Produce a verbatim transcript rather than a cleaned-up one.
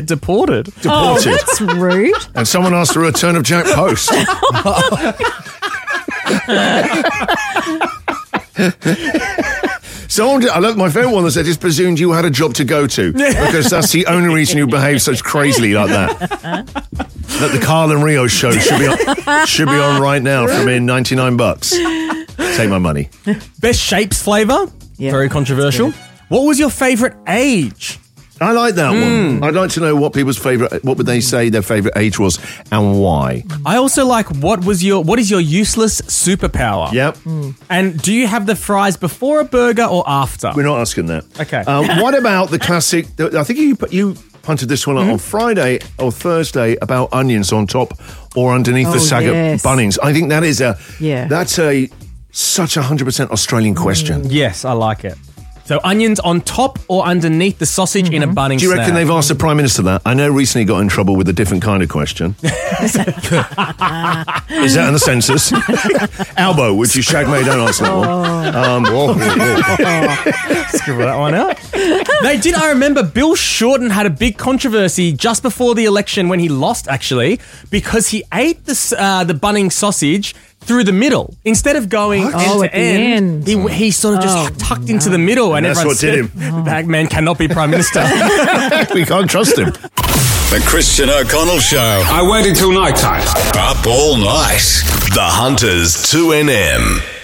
Deported. Deported. Oh, that's rude. And someone asked for a return of Jack Post. Someone, I love my favourite one that said, just presumed you had a job to go to because that's the only reason you behave such crazily like that. That the Carl and Rio show should be on, should be on right now for me ninety-nine bucks. Take my money. Best shapes flavour. Yeah, Very controversial. What was your favourite age? I like that mm. one. I'd like to know what people's favourite, what would they say their favourite age was and why. I also like what was your what is your useless superpower? Yep. Mm. And do you have the fries before a burger or after? We're not asking that. Okay. Um, what about the classic? I think you you punted this one mm-hmm. on Friday or Thursday about onions on top or underneath oh, the saga yes. Bunnings. I think that is a yeah. That's a such a hundred percent Australian question. Mm. Yes, I like it. So onions on top or underneath the sausage mm-hmm. in a Bunnings Do you reckon snack? they've asked the Prime Minister that? I know recently got in trouble with a different kind of question. Is that in the census? Albo, would you shag me? Don't answer that one. Um, oh, oh, oh. Scribble that one out. They did, I remember Bill Shorten had a big controversy just before the election when he lost, actually, because he ate the, uh, the Bunnings sausage through the middle. Instead of going what? end oh, to end, end, he, he sort of just oh, tucked no. into the middle. And, and that's everyone what said, did him. That man cannot be Prime Minister. We can't trust him. The Christian O'Connell Show. I waited till night time. Up all night. The Hunters two N M.